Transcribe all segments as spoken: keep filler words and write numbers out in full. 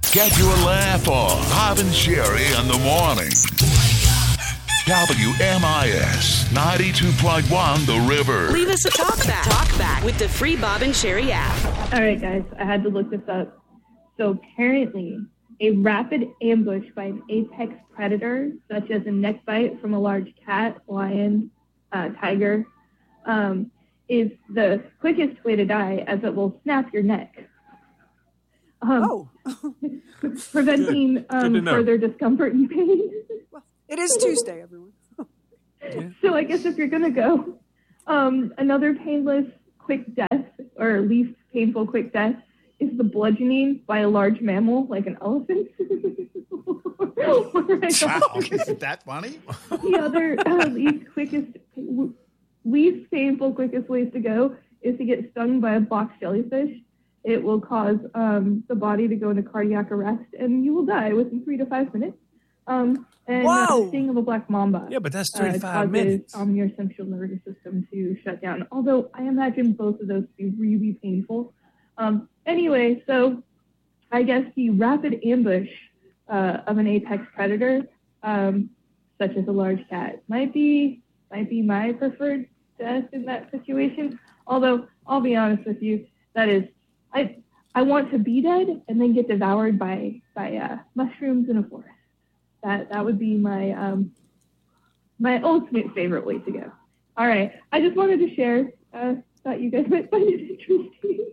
Get your laugh on. Bob and Sherry in the morning. W M I S ninety-two point one The River. Leave us a talk back. Talk back with the free Bob and Sherry app. All right, guys, I had to look this up. So apparently, a rapid ambush by an apex predator, such as a neck bite from a large cat, lion, uh, tiger, um, is the quickest way to die, as it will snap your neck. Um, oh. preventing Good. um, Good further discomfort and pain. Well, it is Tuesday, everyone. Yeah. So I guess if you're going to go, um, another painless quick death, or least painful quick death, is the bludgeoning by a large mammal like an elephant. Wow, is that funny? The other uh, least quickest, least painful, quickest ways to go is to get stung by a box jellyfish. It will cause um, the body to go into cardiac arrest, and you will die within three to five minutes. Um, and uh, the sting of a black mamba. Yeah, but that's three uh, to five causes, minutes. Um, your central nervous system to shut down. Although I imagine both of those to be really painful. Um, anyway, so I guess the rapid ambush uh, of an apex predator, um, such as a large cat, might be might be my preferred death in that situation. Although I'll be honest with you, that is, I I want to be dead and then get devoured by by uh, mushrooms in a forest. That that would be my um, my ultimate favorite way to go. All right, I just wanted to share. Uh, thought you guys might find it interesting.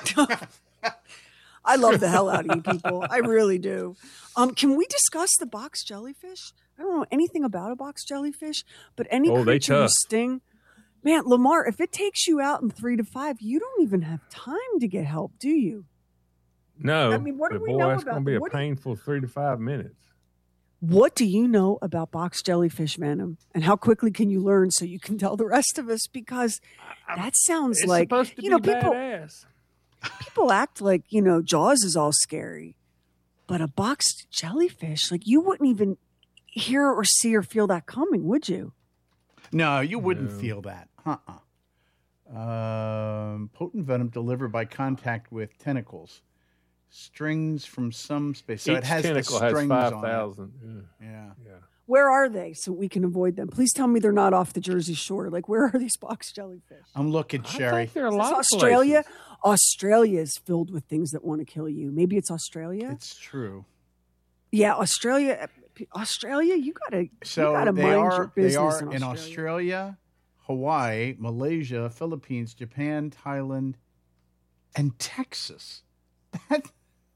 I love the hell out of you people. I really do. Um, can we discuss the box jellyfish? I don't know anything about a box jellyfish, but any Oh, they creature with tough. sting. Man, Lamar, if it takes you out in three to five, you don't even have time to get help, do you? No. I mean, what do but we boy, know it's about going to be a what do you- painful three to five minutes. What do you know about box jellyfish venom, and how quickly can you learn so you can tell the rest of us? Because that sounds It's like supposed to you know be people. badass. People act like you know Jaws is all scary, but a boxed jellyfish, like you wouldn't even hear or see or feel that coming, would you? No, you wouldn't No. feel that. Uh-uh. Um, potent venom delivered by contact with tentacles. Strings from some space. So Each it has the tentacle has strings five on it. thousand. Yeah. Yeah. Yeah. Where are they so we can avoid them? Please tell me they're not off the Jersey Shore. Like, where are these box jellyfish? I'm looking, I Sherry. think there are a Is this lot of Australia? places. Australia is filled with things that want to kill you. Maybe it's Australia. It's true. yeah, Australia. Australia, you gotta, So you gotta they mind are your business they are in in Australia. Australia, Hawaii, Malaysia, Philippines, Japan, Thailand, and Texas. That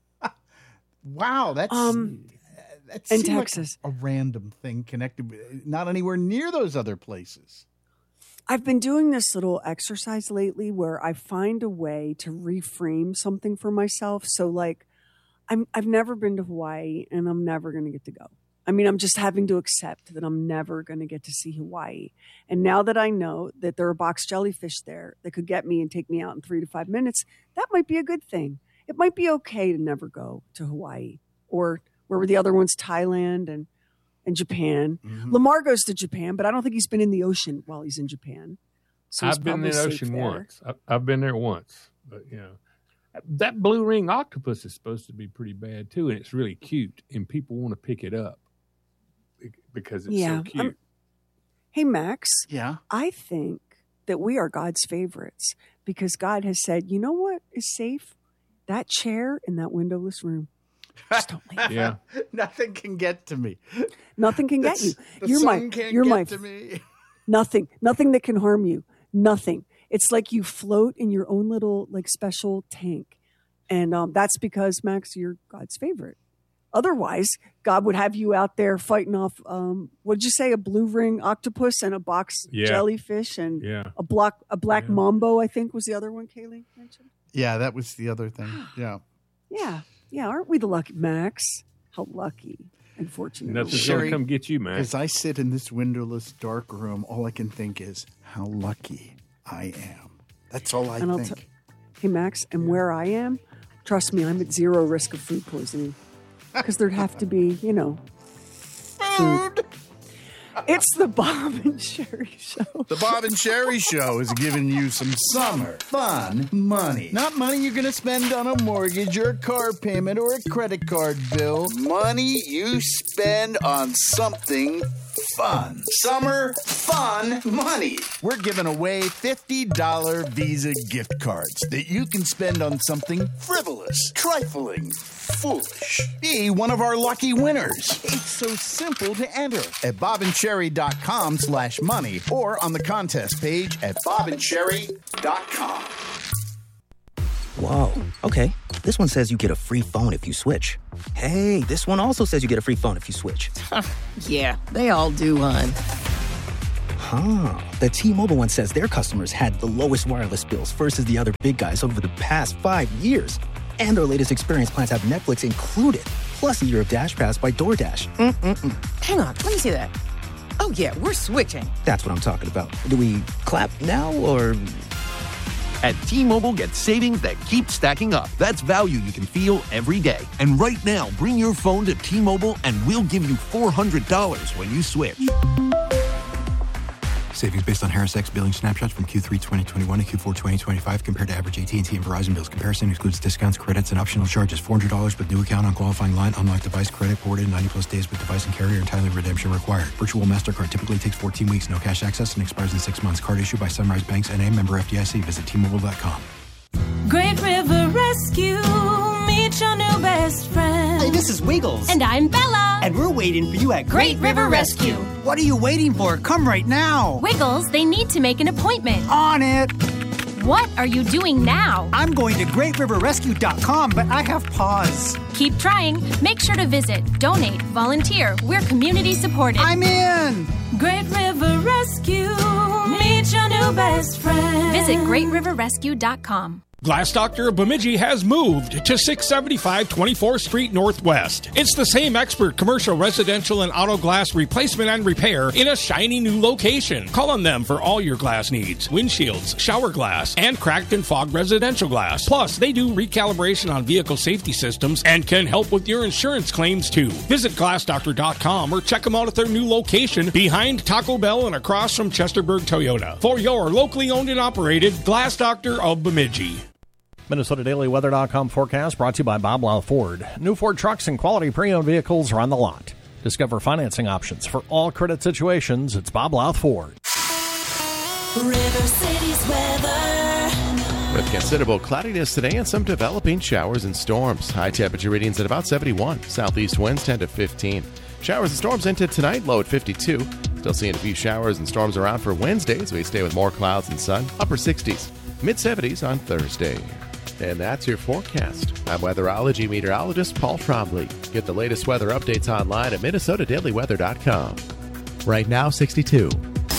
wow, that's Um, that and seemed like Texas. a random thing connected, with- not anywhere near those other places. I've been doing this little exercise lately where I find a way to reframe something for myself. So, like, I'm I've never been to Hawaii, and I'm never going to get to go. I mean, I'm just having to accept that I'm never going to get to see Hawaii. And now that I know that there are box jellyfish there that could get me and take me out in three to five minutes, that might be a good thing. It might be okay to never go to Hawaii, or where were the other ones, Thailand and and Japan. Mhm. Lamar goes to Japan, but I don't think he's been in the ocean while he's in Japan. So he's I've been in probably the safe ocean there. once. I, I've been there once, but you know, that blue ring octopus is supposed to be pretty bad too, and it's really cute, and people want to pick it up be- because it's Yeah, so cute. I'm- Hey, Max, Yeah. I think that we are God's favorites because God has said, you know what is safe? That chair in that windowless room. Just don't leave. Yeah. Nothing can get to me. Nothing can get The- you. The You're sun my, can't you're get my, to me. nothing, nothing that can harm you. Nothing. It's like you float in your own little like special tank. And um, that's because, Max, you're God's favorite. Otherwise, God would have you out there fighting off, um, what'd you say, a blue ring octopus and a box Yeah. jellyfish and Yeah. a block, a black Yeah. mambo, I think was the other one Kaylee mentioned. Yeah, that was the other thing. Yeah. Yeah. Yeah. Aren't we the lucky, Max? How lucky and fortunate. Nothing's are we? going Sherry, to come get you, man. As I sit in this windowless, dark room, all I can think is how lucky I am. That's all I And I'll think. t- Hey, Max, and where I am, trust me, I'm at zero risk of food poisoning because there'd have to be, you know, food. It's the Bob and Sherry Show. The Bob and Sherry Show is giving you some summer fun money. Not money you're going to spend on a mortgage or a car payment or a credit card bill. Money you spend on something fun. Summer fun money. We're giving away fifty dollars Visa gift cards that you can spend on something frivolous, trifling, foolish. Be one of our lucky winners. It's so simple to enter at bobandcherry.com slash money or on the contest page at bobandcherry dot com. Whoa, okay. This one says you get a free phone if you switch. Hey, this one also says you get a free phone if you switch. Yeah, they all do, hon. Huh. The T-Mobile one says their customers had the lowest wireless bills versus the other big guys over the past five years. And their latest experience plans have Netflix included, plus a year of Dash Pass by DoorDash. Mm-mm-mm. Hang on, let me see that. Oh, yeah, we're switching. That's what I'm talking about. Do we clap now, or... At T-Mobile, get savings that keep stacking up. That's value you can feel every day. And right now, bring your phone to T-Mobile and we'll give you four hundred dollars when you switch. Savings based on Harris X billing snapshots from Q three twenty twenty-one to Q four twenty twenty-five compared to average A T and T and Verizon bills. Comparison excludes discounts, credits, and optional charges. four hundred dollars with new account on qualifying line. Unlocked device credit ported ninety plus days with device and carrier. Entirely redemption required. Virtual MasterCard typically takes fourteen weeks. No cash access and expires in six months. Card issued by Sunrise Banks N A, member F D I C. Visit T Mobile dot com. Great River Rescue, meet your new best friend. Hey, this is Wiggles. And I'm Bella. And we're waiting for you at Great, Great River Rescue. What are you waiting for? Come right now. Wiggles, they need to make an appointment. On it. What are you doing now? I'm going to great river rescue dot com, but I have pause. Keep trying. Make sure to visit, donate, volunteer. We're community supported. I'm in. Great River Rescue, meet your new best friend. Visit great river rescue dot com. Glass Doctor of Bemidji has moved to six seventy-five twenty-fourth Street Northwest. It's the same expert commercial, residential, and auto glass replacement and repair in a shiny new location. Call on them for all your glass needs. Windshields, shower glass, and cracked and fogged residential glass. Plus, they do recalibration on vehicle safety systems and can help with your insurance claims too. Visit glass doctor dot com or check them out at their new location behind Taco Bell and across from Chesterburg Toyota. For your locally owned and operated Glass Doctor of Bemidji. Minnesota Daily Weather dot com forecast brought to you by Bob Lau Ford. New Ford trucks and quality pre-owned vehicles are on the lot. Discover financing options for all credit situations. It's Bob Lau Ford. River City's weather. With considerable cloudiness today and some developing showers and storms. High temperature readings at about seventy-one. Southeast winds ten to fifteen. Showers and storms into tonight, low at fifty-two. Still seeing a few showers and storms around for Wednesday as we stay with more clouds and sun. Upper sixties. Mid seventies on Thursday. And that's your forecast. I'm weatherology meteorologist Paul Trombley. Get the latest weather updates online at Minnesota Daily Weather dot com. Right now, sixty-two.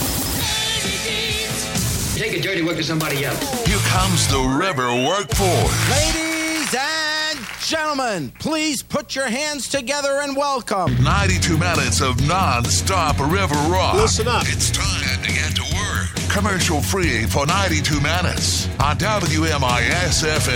Take a dirty work to somebody else. Here comes the river workforce. Ladies and gentlemen, please put your hands together and welcome. ninety-two minutes of non-stop river rock. Listen up. It's time to get to work. Commercial free for ninety-two minutes on W M I S F M.